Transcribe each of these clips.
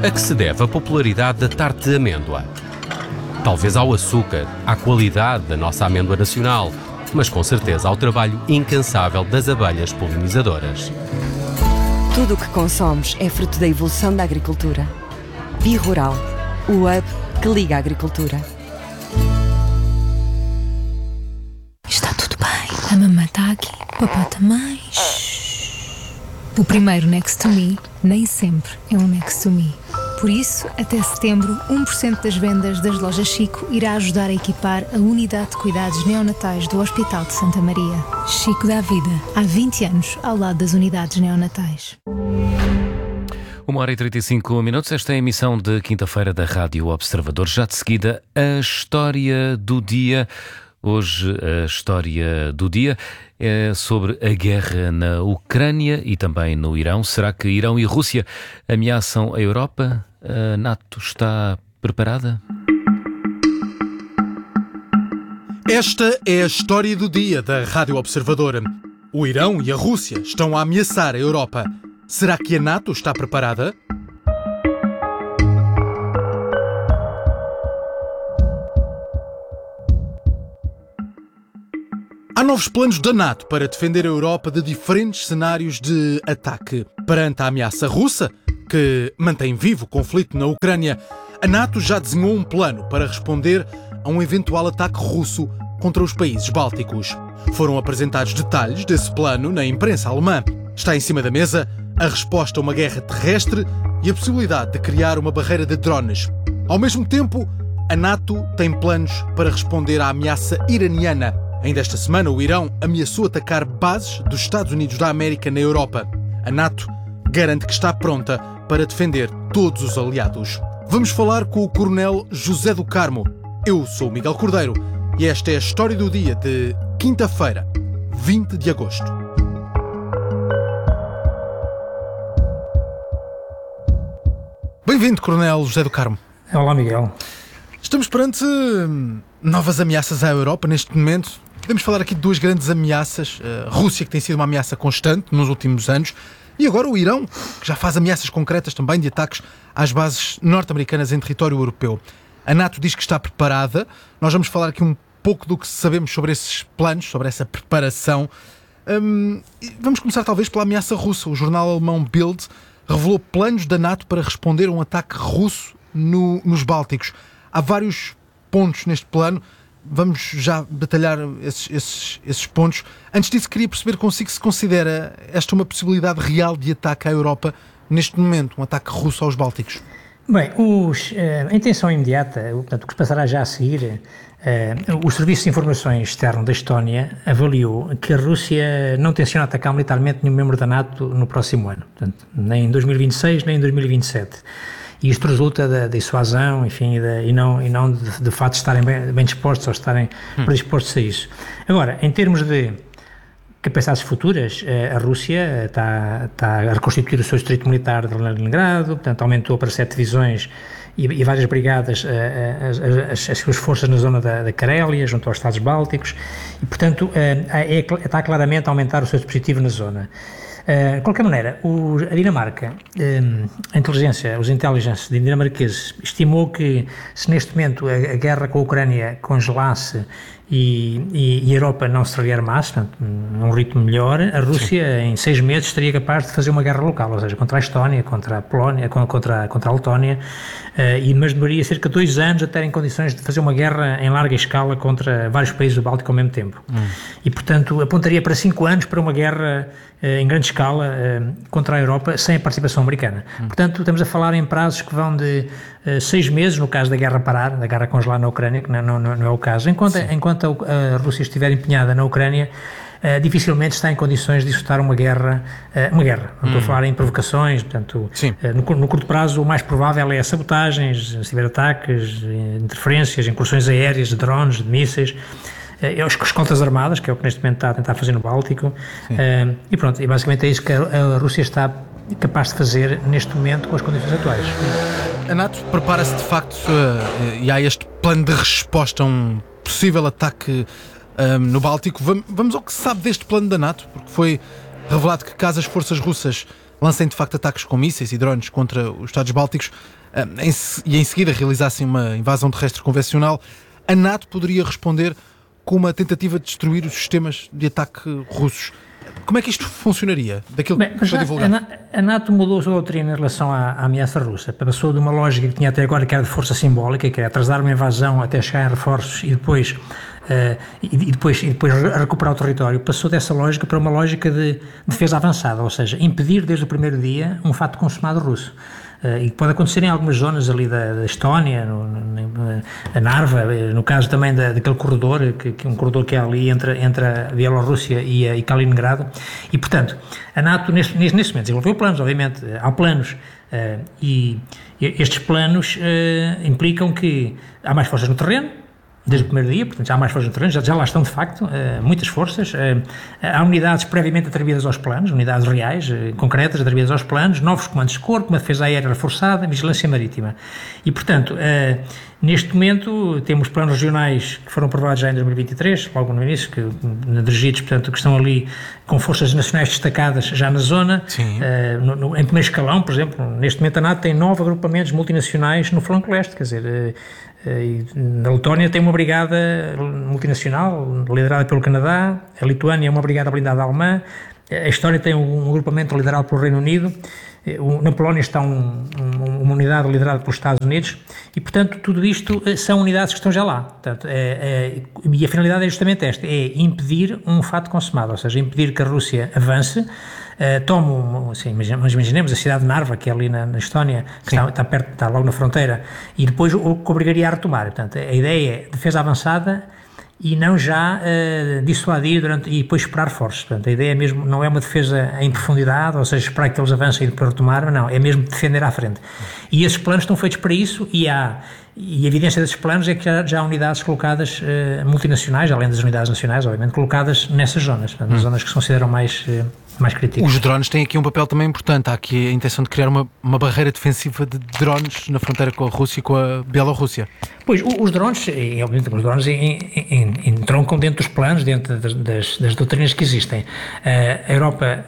A que se deve a popularidade da tarte de amêndoa? Talvez ao açúcar, à qualidade da nossa amêndoa nacional, mas com certeza ao trabalho incansável das abelhas polinizadoras. Tudo o que consomos é fruto da evolução da agricultura. Bi-Rural, o hub que liga a agricultura. Está tudo bem. A mamãe está aqui, o papá também. O primeiro Next to Me nem sempre é um Next to Me. Por isso, até setembro, 1% das vendas das lojas Chico irá ajudar a equipar a unidade de cuidados neonatais do Hospital de Santa Maria. Chico dá vida. Há 20 anos, ao lado das unidades neonatais. 1h35. Esta é a emissão de quinta-feira da Rádio Observador. Já de seguida, a história do dia. Hoje a história do dia é sobre a guerra na Ucrânia e também no Irão. Será que Irão e Rússia ameaçam a Europa? A NATO está preparada? Esta é a história do dia da Rádio Observador. O Irão e a Rússia estão a ameaçar a Europa. Será que a NATO está preparada? Há novos planos da NATO para defender a Europa de diferentes cenários de ataque. Perante a ameaça russa, que mantém vivo o conflito na Ucrânia, a NATO já desenhou um plano para responder a um eventual ataque russo contra os países bálticos. Foram apresentados detalhes desse plano na imprensa alemã. Está em cima da mesa a resposta a uma guerra terrestre e a possibilidade de criar uma barreira de drones. Ao mesmo tempo, a NATO tem planos para responder à ameaça iraniana. Ainda esta semana, o Irão ameaçou atacar bases dos Estados Unidos da América na Europa. A NATO garante que está pronta para defender todos os aliados. Vamos falar com o Coronel José do Carmo. Eu sou o Miguel Cordeiro e esta é a história do dia de quinta-feira, 20 de agosto. Bem-vindo, Coronel José do Carmo. Olá, Miguel. Estamos perante novas ameaças à Europa neste momento. Podemos falar aqui de duas grandes ameaças. A Rússia, que tem sido uma ameaça constante nos últimos anos, e agora o Irão, que já faz ameaças concretas também de ataques às bases norte-americanas em território europeu. A NATO diz que está preparada. Nós vamos falar aqui um pouco do que sabemos sobre esses planos, sobre essa preparação. Vamos começar talvez pela ameaça russa. O jornal alemão Bild revelou planos da NATO para responder a um ataque russo nos Bálticos. Há vários pontos neste plano. Vamos já detalhar esses pontos. Antes disso, queria perceber consigo se considera esta uma possibilidade real de ataque à Europa neste momento, um ataque russo aos Bálticos. Bem, a intenção imediata, portanto, o que se passará já a seguir, o Serviço de Informações Externo da Estónia avaliou que a Rússia não tenciona atacar militarmente nenhum membro da NATO no próximo ano, portanto, nem em 2026 nem em 2027. E isto resulta da dissuasão, enfim, e não de facto estarem bem dispostos ou estarem predispostos a isso. Agora, em termos de capacidades futuras, a Rússia está a reconstituir o seu distrito militar de Leningrado, portanto aumentou para 7 divisões e várias brigadas as suas forças na zona da Carélia, junto aos Estados Bálticos, e portanto está claramente a aumentar o seu dispositivo na zona. De qualquer maneira, a Dinamarca, os intelligence dinamarqueses estimou que se neste momento a guerra com a Ucrânia congelasse e a Europa não se rearmasse, portanto, num ritmo melhor, a Rússia em 6 meses seria capaz de fazer uma guerra local, ou seja, contra a Estónia, contra a Polónia, contra a Letónia, mas demoraria cerca de 2 anos a ter em condições de fazer uma guerra em larga escala contra vários países do Báltico ao mesmo tempo. E, portanto, apontaria para 5 anos para uma guerra em grande escala contra a Europa sem a participação americana. Portanto, estamos a falar em prazos que vão de 6 meses, no caso da guerra parar, da guerra congelar na Ucrânia, que não é o caso. Enquanto a Rússia estiver empenhada na Ucrânia, dificilmente está em condições de executar uma guerra. Não estou a falar em provocações, portanto, no curto prazo o mais provável é sabotagens, ciberataques, interferências, incursões aéreas, de drones, de mísseis, as escoltas armadas, que é o que neste momento está a tentar fazer no Báltico, e pronto, e basicamente é isso que a Rússia está capaz de fazer neste momento com as condições atuais. A NATO prepara-se de facto e há este plano de resposta a um possível ataque no Báltico. Vamos ao que se sabe deste plano da NATO, porque foi revelado que caso as forças russas lancem de facto ataques com mísseis e drones contra os Estados Bálticos e em seguida realizassem uma invasão terrestre convencional, a NATO poderia responder com uma tentativa de destruir os sistemas de ataque russos. Como é que isto funcionaria? Daquilo que foi divulgado? A NATO mudou a sua doutrina em relação à ameaça russa. Passou de uma lógica que tinha até agora, que era de força simbólica, que era atrasar uma invasão até chegar em reforços e depois recuperar o território. Passou dessa lógica para uma lógica de defesa avançada, ou seja, impedir desde o primeiro dia um fato consumado russo. E pode acontecer em algumas zonas ali da Estónia, a Narva, no caso também daquele corredor, um corredor que é ali entre a Bielorrússia e Kaliningrado. E, portanto, a NATO neste momento desenvolveu planos, obviamente, há planos, e estes planos implicam que há mais forças no terreno, desde o primeiro dia, portanto já há mais forças no terreno, já lá estão de facto muitas forças, há unidades previamente atribuídas aos planos, unidades reais, concretas, atribuídas aos planos, novos comandos de corpo, uma defesa aérea reforçada, vigilância marítima. E portanto, neste momento temos planos regionais que foram aprovados já em 2023, logo no início, dirigidos, portanto, que estão ali com forças nacionais destacadas já na zona, em primeiro escalão, por exemplo, neste momento a NATO tem 9 agrupamentos multinacionais no flanco leste, quer dizer, na Letónia tem uma brigada multinacional liderada pelo Canadá, a Lituânia é uma brigada blindada alemã, a Estónia tem um agrupamento liderado pelo Reino Unido, na Polónia está uma unidade liderada pelos Estados Unidos e, portanto, tudo isto são unidades que estão já lá. Portanto, e a finalidade é justamente esta, é impedir um fato consumado, ou seja, impedir que a Rússia avance, mas imaginemos a cidade de Narva, que é ali na Estónia, que está perto, está logo na fronteira, e depois o que obrigaria a retomar. Portanto, a ideia é defesa avançada e não já dissuadir e depois esperar reforços. Portanto, a ideia é mesmo, não é uma defesa em profundidade, ou seja, esperar que eles avancem e depois retomar, não, é mesmo defender à frente. E esses planos estão feitos para isso e a evidência desses planos é que já há unidades colocadas multinacionais, além das unidades nacionais, obviamente, colocadas nessas zonas, portanto, nas zonas que se consideram mais críticas. Os drones têm aqui um papel também importante. Há aqui a intenção de criar uma barreira defensiva de drones na fronteira com a Rússia e com a Bielorrússia. Pois, os drones, obviamente, entroncam dentro dos planos, dentro das doutrinas que existem. A Europa,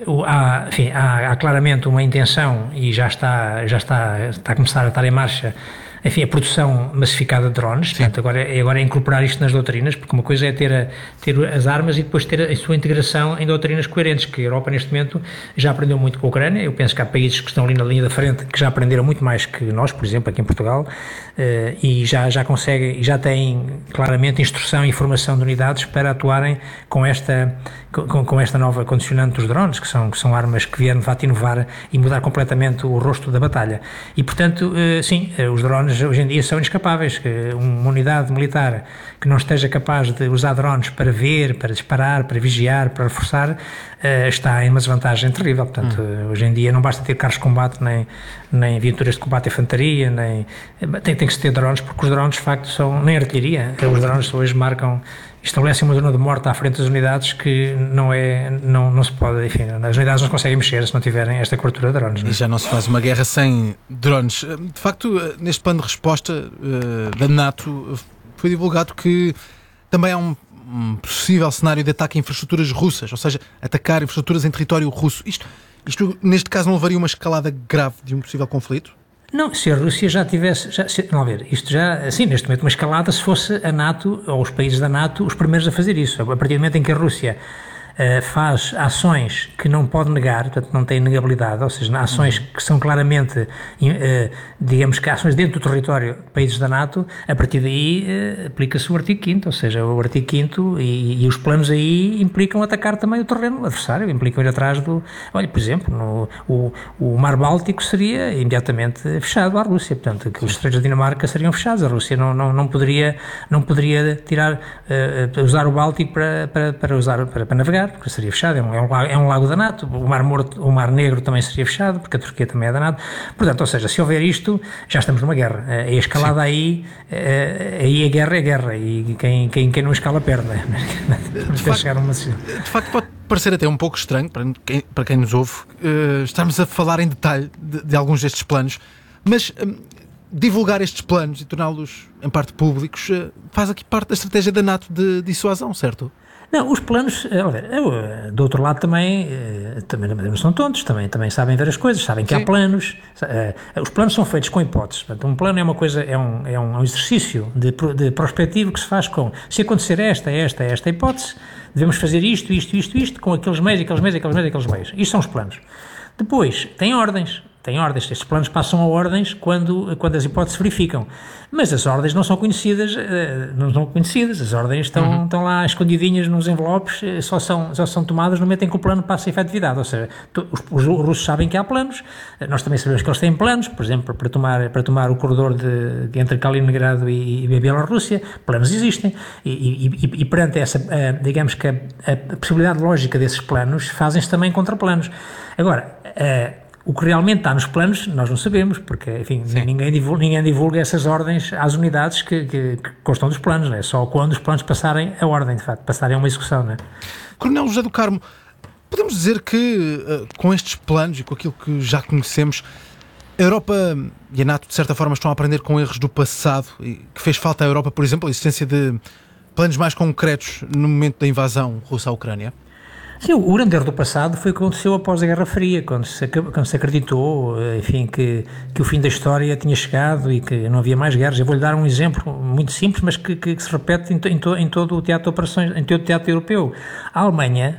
há claramente uma intenção e já está a começar a estar em marcha, enfim, a produção massificada de drones. Portanto, agora é incorporar isto nas doutrinas, porque uma coisa é ter as armas e depois ter a sua integração em doutrinas coerentes, que a Europa neste momento já aprendeu muito com a Ucrânia. Eu penso que há países que estão ali na linha da frente que já aprenderam muito mais que nós, por exemplo, aqui em Portugal, e já conseguem, já têm claramente instrução e formação de unidades para atuarem com esta nova condicionante dos drones, que são armas que vieram de fato inovar e mudar completamente o rosto da batalha. E, portanto, os drones hoje em dia são inescapáveis. Uma unidade militar que não esteja capaz de usar drones para ver, para disparar, para vigiar, para reforçar, está em uma desvantagem terrível. Portanto, hoje em dia não basta ter carros de combate, nem viaturas de combate de infantaria, tem que se ter drones, porque os drones de facto são, nem artilharia, os drones hoje estabelecem uma zona de morte à frente das unidades que não se pode, enfim, as unidades não se conseguem mexer se não tiverem esta cobertura de drones. E já não se faz uma guerra sem drones. De facto, neste plano de resposta da NATO, foi divulgado que também há um possível cenário de ataque a infraestruturas russas, ou seja, atacar infraestruturas em território russo. Isto neste caso, não levaria uma escalada grave de um possível conflito? Não, se a Rússia já tivesse... neste momento uma escalada, se fosse a NATO, ou os países da NATO, os primeiros a fazer isso. A partir do momento em que a Rússia faz ações que não pode negar, portanto não tem negabilidade, ou seja, ações que são claramente, digamos que ações dentro do território de países da NATO, a partir daí aplica-se o artigo 5º, ou seja, o artigo 5º e os planos aí implicam atacar também o terreno adversário, implicam ir atrás olha, por exemplo, o Mar Báltico seria imediatamente fechado à Rússia, portanto, que os estreitos da Dinamarca seriam fechados, a Rússia não poderia usar o Báltico para navegar, porque seria fechado, é um lago da NATO, o Mar Morto, o Mar Negro também seria fechado, porque a Turquia também é da NATO. Portanto, ou seja, se houver isto, já estamos numa guerra. A escalada aí a guerra é guerra, e quem não escala perde. De facto, pode parecer até um pouco estranho, para quem nos ouve, estarmos a falar em detalhe de alguns destes planos, mas divulgar estes planos e torná-los, em parte, públicos, faz aqui parte da estratégia da NATO de dissuasão, certo? Não, os planos, do outro lado também não são tontos, também sabem ver as coisas, sabem que há planos. Os planos são feitos com hipóteses. Portanto, um plano é uma coisa, é um exercício de prospectivo que se faz com, se acontecer esta hipótese, devemos fazer isto, com aqueles meios. Isto são os planos. Depois, tem ordens. Estes planos passam a ordens quando as hipóteses se verificam. Mas as ordens não são conhecidas, as ordens estão lá escondidinhas nos envelopes, só são tomadas no momento em que o plano passa a efetividade. Ou seja, os russos sabem que há planos, nós também sabemos que eles têm planos, por exemplo, para tomar o corredor entre Kaliningrado e a Bielorrússia, planos existem, e perante essa, digamos que a possibilidade lógica desses planos, fazem-se também contraplanos. Agora, o que realmente está nos planos, nós não sabemos, porque, enfim, ninguém divulga essas ordens às unidades que constam dos planos, não é? Só quando os planos passarem a ordem, de facto, passarem a uma execução, não é? Coronel José do Carmo, podemos dizer que, com estes planos e com aquilo que já conhecemos, a Europa e a NATO, de certa forma, estão a aprender com erros do passado, e que fez falta à Europa, por exemplo, a existência de planos mais concretos no momento da invasão russa à Ucrânia? Sim, o grande erro do passado foi o que aconteceu após a Guerra Fria, quando se acreditou, enfim, que o fim da história tinha chegado e que não havia mais guerras. Eu vou-lhe dar um exemplo muito simples, mas que se repete em todo o teatro de operações, em todo o teatro europeu. A Alemanha,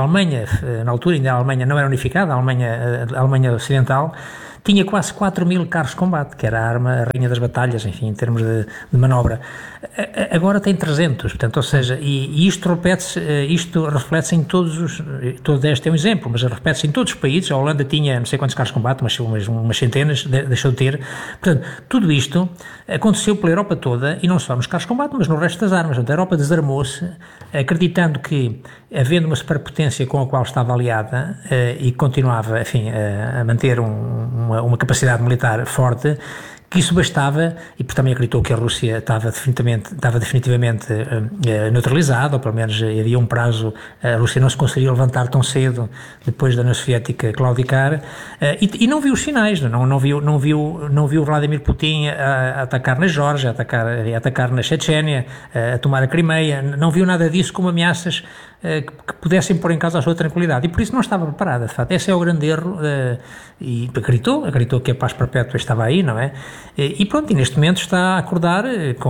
na altura ainda a Alemanha não era unificada, a Alemanha Ocidental, tinha quase 4.000 carros de combate, que era a rainha das batalhas, enfim, em termos de manobra. Agora tem 300, portanto, ou seja, e isto reflete-se em todo este é um exemplo, mas repete-se em todos os países. A Holanda tinha não sei quantos carros de combate, umas centenas, deixou de ter. Portanto, tudo isto aconteceu pela Europa toda, e não só nos carros de combate, mas no resto das armas. Portanto, a Europa desarmou-se, acreditando que, havendo uma superpotência com a qual estava aliada e continuava, enfim, a manter uma capacidade militar forte, que isso bastava, e também acreditou que a Rússia estava definitivamente neutralizada, ou pelo menos havia um prazo, a Rússia não se conseguiria levantar tão cedo depois da União Soviética claudicar, e não viu os sinais, não viu Vladimir Putin a atacar na Geórgia, a atacar na Chechênia, a tomar a Crimeia, não viu nada disso como ameaças que pudessem pôr em causa a sua tranquilidade, e por isso não estava preparada, de facto. Esse é o grande erro, e acreditou que a paz perpétua estava aí, não é? E pronto, e neste momento está a acordar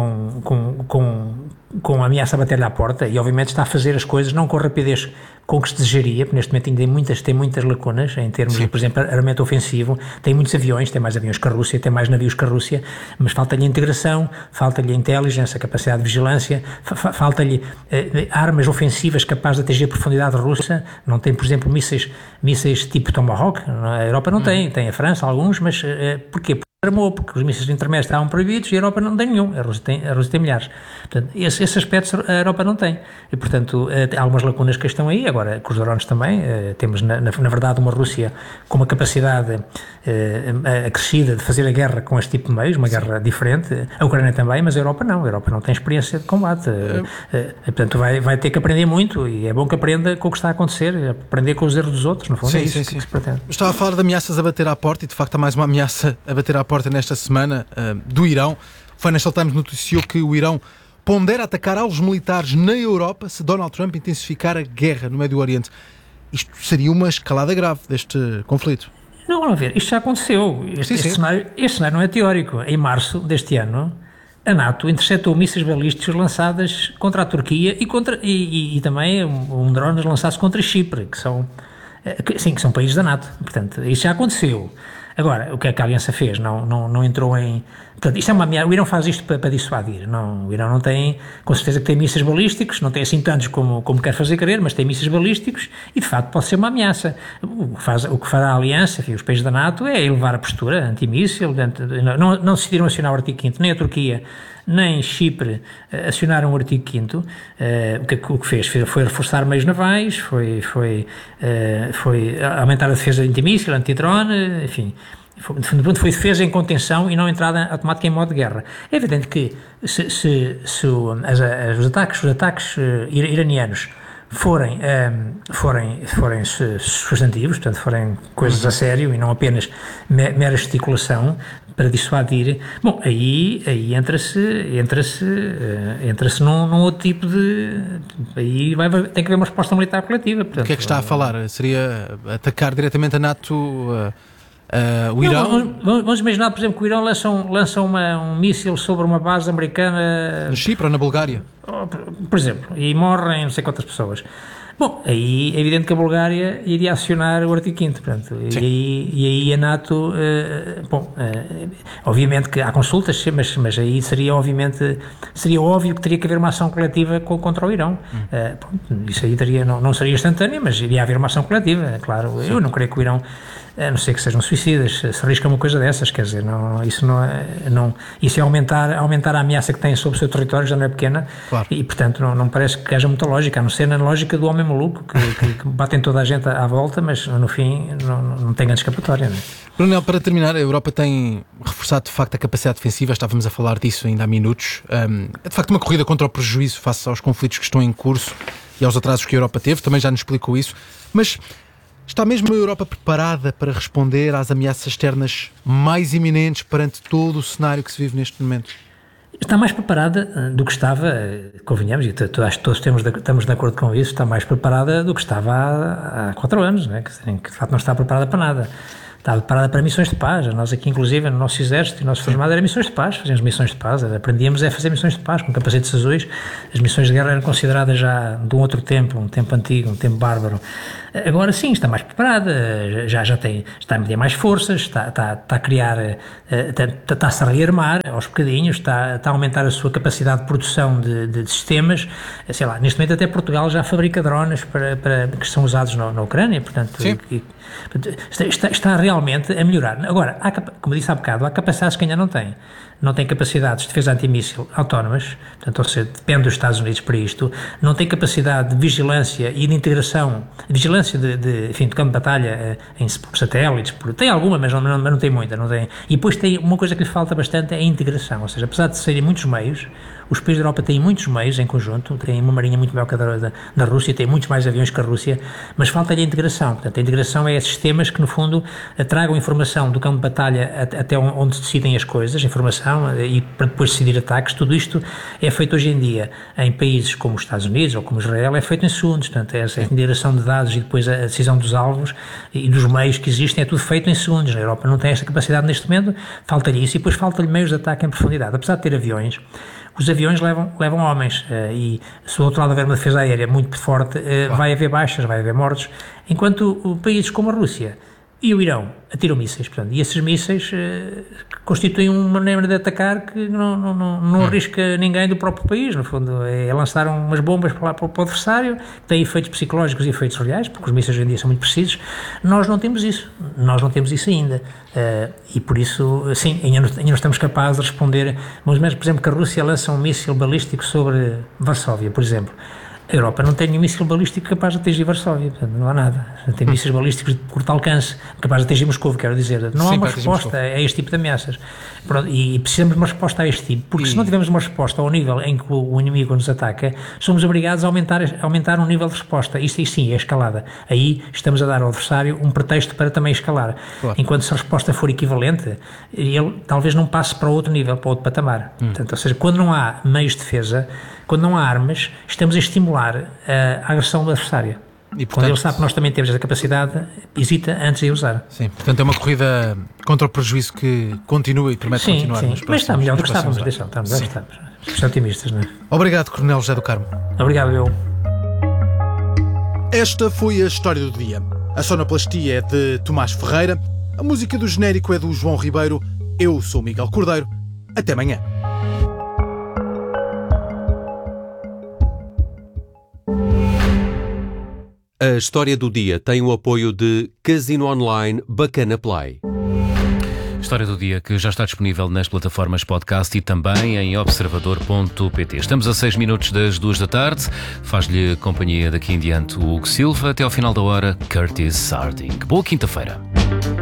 com a ameaça a bater-lhe à porta, e obviamente está a fazer as coisas não com a rapidez com que se desejaria, porque neste momento ainda tem muitas lacunas em termos de, por exemplo, armamento ofensivo. Tem muitos aviões, tem mais aviões que a Rússia, tem mais navios que a Rússia, mas falta-lhe integração, falta-lhe inteligência, capacidade de vigilância, falta-lhe armas ofensivas capazes de atingir a profundidade russa. Não tem, por exemplo, mísseis tipo Tomahawk. A Europa não tem a França alguns, mas porquê? Porque os mísseis intermédios estavam proibidos e a Europa não tem nenhum, a Rússia tem milhares. Portanto, esse aspecto a Europa não tem, e portanto há algumas lacunas que estão aí. Agora, com os drones também, temos na verdade uma Rússia com uma capacidade acrescida de fazer a guerra com este tipo de meios, uma guerra diferente. A Ucrânia também, mas a Europa não tem experiência de combate. Portanto vai ter que aprender muito, e é bom que aprenda com o que está a acontecer, aprender com os erros dos outros, no fundo. É isso que se pretende. Estava a falar de ameaças a bater à porta, e de facto há mais uma ameaça a bater à porta nesta semana, do Irão. O Financial Times noticiou que o Irão pondera atacar alvos militares na Europa se Donald Trump intensificar a guerra no Médio Oriente. Isto seria uma escalada grave deste conflito. Não, vamos ver, isto já aconteceu. Este cenário não é teórico. Em março deste ano, a NATO interceptou mísseis balísticos lançados contra a Turquia e também drones lançados contra Chipre, que são países da NATO. Portanto, isso já aconteceu. Agora, o que é que a Aliança fez? Não entrou em... Portanto, isto é uma ameaça. O Irão faz isto para dissuadir. O Irão não tem, com certeza que tem mísseis balísticos, não tem assim tantos como quer fazer querer, mas tem mísseis balísticos, e de facto pode ser uma ameaça. O que fará a Aliança, enfim, os países da NATO, é elevar a postura antimíssil. Não decidiram acionar o artigo 5º, nem a Turquia nem Chipre acionaram o artigo 5º. O que fez foi reforçar meios navais, foi aumentar a defesa antimíssil, antidrone, enfim. Foi defesa em contenção e não entrada automática em modo de guerra. É evidente que se os ataques iranianos forem substantivos, portanto, forem coisas a sério e não apenas mera gesticulação para dissuadir, bom, aí entra-se num outro tipo de... Aí tem que haver uma resposta militar coletiva. Portanto, o que é que está a falar? Seria atacar diretamente a NATO, o Irão? Vamos imaginar, por exemplo, que o Irão lança um míssil sobre uma base americana... No Chipre ou na Bulgária? Por exemplo, e morrem não sei quantas pessoas. Bom, aí é evidente que a Bulgária iria acionar o artigo 5º, portanto, e aí a NATO, obviamente que há consultas, mas aí seria óbvio que teria que haver uma ação coletiva contra o Irão. Isso aí não seria instantâneo, mas iria haver uma ação coletiva, claro. Eu não creio que o Irão, a não ser que sejam suicidas, se arrisca uma coisa dessas, quer dizer, isso é aumentar a ameaça que tem sobre o seu território, já não é pequena, claro. E portanto não parece que haja muita lógica, a não ser na lógica do homem maluco, que batem toda a gente à volta, mas no fim não tem grande escapatória, não é? Brunel, para terminar, a Europa tem reforçado de facto a capacidade defensiva, estávamos a falar disso ainda há minutos, é de facto uma corrida contra o prejuízo face aos conflitos que estão em curso e aos atrasos que a Europa teve, também já nos explicou isso, mas está mesmo a Europa preparada para responder às ameaças externas mais iminentes perante todo o cenário que se vive neste momento? Está mais preparada do que estava, convenhamos, e acho que todos estamos de acordo com isso, está mais preparada do que estava há 4 anos, não é? Que de facto não está preparada para nada. Está preparada para missões de paz. Nós aqui, inclusive, no nosso exército e no nosso formado, era missões de paz, fazíamos missões de paz, aprendíamos a fazer missões de paz com capacetes azuis. As missões de guerra eram consideradas já de um outro tempo, um tempo antigo, um tempo bárbaro. Agora sim, está mais preparada, está a meter mais forças, está a criar, está-se a rearmar aos bocadinhos, está a aumentar a sua capacidade de produção de sistemas. Sei lá, neste momento até Portugal já fabrica drones que são usados na Ucrânia, portanto, está realmente a melhorar. Agora, como disse há bocado, há capacidades que ainda não tem. Não tem capacidades de defesa antimíssil autónomas, portanto, ou seja, depende dos Estados Unidos para isto, não tem capacidade de vigilância e de integração, vigilância de campo de batalha por satélites, tem alguma, mas não tem muita, não tem. E depois tem uma coisa que lhe falta bastante, é a integração, ou seja, apesar de serem muitos meios, os países da Europa têm muitos meios em conjunto, têm uma marinha muito maior que a da Rússia, têm muitos mais aviões que a Rússia, mas falta-lhe a integração. Portanto, a integração é sistemas que, no fundo, tragam informação do campo de batalha até onde se decidem as coisas, informação, e para depois decidir ataques. Tudo isto é feito hoje em dia em países como os Estados Unidos ou como Israel, é feito em segundos. Portanto, essa integração de dados e depois a decisão dos alvos e dos meios que existem é tudo feito em segundos. Na Europa não tem esta capacidade neste momento, falta-lhe isso, e depois falta-lhe meios de ataque em profundidade. Apesar de ter aviões, os aviões levam homens, e se do outro lado houver uma defesa aérea muito forte, vai haver baixas, vai haver mortos, enquanto países como a Rússia e o Irão atiram mísseis, portanto, e esses mísseis constituem uma maneira de atacar que não arrisca ninguém do próprio país. No fundo, é lançar umas bombas para o adversário, que tem efeitos psicológicos e efeitos reais, porque os mísseis hoje em dia são muito precisos. Nós não temos isso ainda, e por isso, sim, ainda não estamos capazes de responder. Mas, por exemplo, que a Rússia lança um míssil balístico sobre Varsóvia, por exemplo. A Europa não tem nenhum míssil balístico capaz de atingir Varsóvia, portanto, não há nada. Tem mísseis balísticos de curto alcance capazes de atingir Moscou, quero dizer. Não há uma resposta a este tipo de ameaças. Pronto, e precisamos de uma resposta a este tipo, porque se não tivermos uma resposta ao nível em que o inimigo nos ataca, somos obrigados a aumentar um nível de resposta. Isto sim é escalada. Aí estamos a dar ao adversário um pretexto para também escalar. Claro. Enquanto se a resposta for equivalente, ele talvez não passe para outro nível, para outro patamar. Portanto, ou seja, quando não há meios de defesa, quando não há armas, estamos a estimular a agressão do adversário. E, portanto, quando ele sabe que nós também temos essa capacidade, hesita antes de a usar. Sim, portanto é uma corrida contra o prejuízo que continua e promete continuar. Sim, mas está melhor do que estávamos. Estamos otimistas, não é? Obrigado, Coronel José do Carmo. Obrigado, eu. Esta foi a história do dia. A sonoplastia é de Tomás Ferreira, a música do genérico é do João Ribeiro, eu sou Miguel Cordeiro. Até amanhã. A história do dia tem o apoio de Casino Online Bacana Play. História do dia que já está disponível nas plataformas podcast e também em observador.pt. Estamos a 6 minutos das 2 da tarde. Faz-lhe companhia daqui em diante o Hugo Silva. Até ao final da hora, Curtis Harding. Boa quinta-feira.